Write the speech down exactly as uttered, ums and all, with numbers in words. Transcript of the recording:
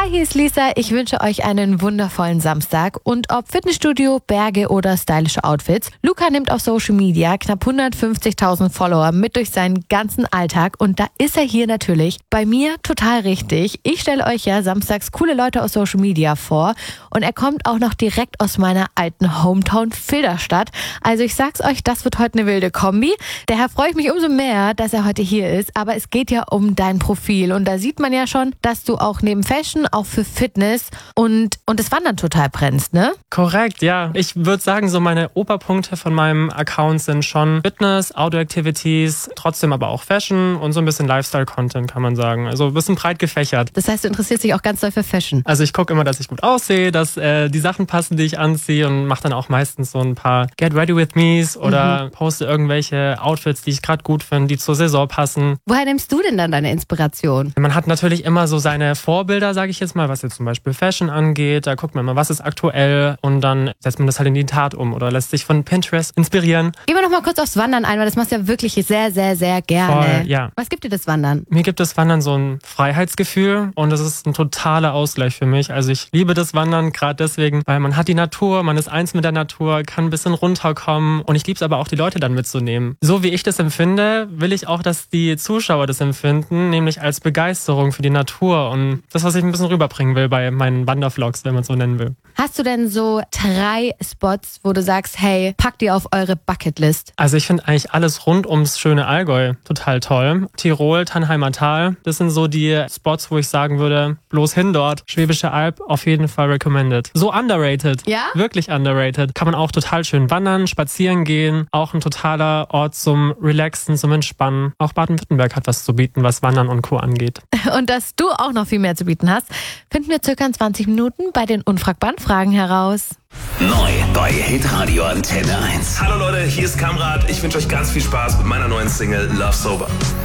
Hi, hier ist Lisa. Ich wünsche euch einen wundervollen Samstag. Und ob Fitnessstudio, Berge oder stylische Outfits, Luca nimmt auf Social Media knapp hundertfünfzigtausend Follower mit durch seinen ganzen Alltag. Und da ist er hier natürlich bei mir total richtig. Ich stelle euch ja samstags coole Leute aus Social Media vor. Und er kommt auch noch direkt aus meiner alten Hometown Filderstadt. Also ich sag's euch, das wird heute eine wilde Kombi. Daher freue ich mich umso mehr, dass er heute hier ist. Aber es geht ja um dein Profil. Und da sieht man ja schon, dass du auch neben Fashion auch für Fitness und, und das Wandern total brennst, ne? Korrekt, ja. Ich würde sagen, so meine Oberpunkte von meinem Account sind schon Fitness, Outdoor-Activities, trotzdem aber auch Fashion und so ein bisschen Lifestyle-Content, kann man sagen. Also ein bisschen breit gefächert. Das heißt, du interessierst dich auch ganz doll für Fashion? Also ich gucke immer, dass ich gut aussehe, dass äh, die Sachen passen, die ich anziehe und mache dann auch meistens so ein paar Get Ready With Me's oder mhm. poste irgendwelche Outfits, die ich gerade gut finde, die zur Saison passen. Woher nimmst du denn dann deine Inspiration? Man hat natürlich immer so seine Vorbilder, sage ich jetzt mal, was jetzt zum Beispiel Fashion angeht. Da guckt man immer, was ist aktuell und dann setzt man das halt in die Tat um oder lässt sich von Pinterest inspirieren. Gehen wir noch mal kurz aufs Wandern ein, weil das machst du ja wirklich sehr, sehr, sehr gerne. Voll, ja. Was gibt dir das Wandern? Mir gibt das Wandern so ein Freiheitsgefühl und das ist ein totaler Ausgleich für mich. Also ich liebe das Wandern gerade deswegen, weil man hat die Natur, man ist eins mit der Natur, kann ein bisschen runterkommen und ich liebe es aber auch, die Leute dann mitzunehmen. So wie ich das empfinde, will ich auch, dass die Zuschauer das empfinden, nämlich als Begeisterung für die Natur und das, was ich ein bisschen rüberbringen will bei meinen Wandervlogs, wenn man es so nennen will. Hast du denn so drei Spots, wo du sagst, hey, packt die auf eure Bucketlist? Also ich finde eigentlich alles rund ums schöne Allgäu total toll. Tirol, Tannheimer Tal, das sind so die Spots, wo ich sagen würde, bloß hin dort. Schwäbische Alb, auf jeden Fall recommended. So underrated. Ja? Wirklich underrated. Kann man auch total schön wandern, spazieren gehen. Auch ein totaler Ort zum Relaxen, zum Entspannen. Auch Baden-Württemberg hat was zu bieten, was Wandern und Co. angeht. Und dass du auch noch viel mehr zu bieten hast, finden wir circa in zwanzig Minuten bei den unfragbaren Fragen heraus. Neu bei Hitradio Antenne eins. Hallo Leute, hier ist Kamrat. Ich wünsche euch ganz viel Spaß mit meiner neuen Single Love Sober.